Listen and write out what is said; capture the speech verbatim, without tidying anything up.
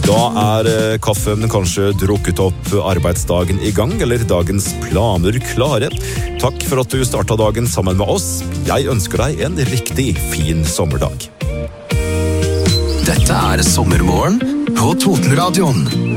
Da er eh, kaffen kanskje drukket opp, arbeidsdagen i gang, eller dagens planer klare. Takk for at du startet dagen sammen med oss. Jeg ønsker deg en riktig fin sommerdag. Dette er Sommermorgen på Totenradioen.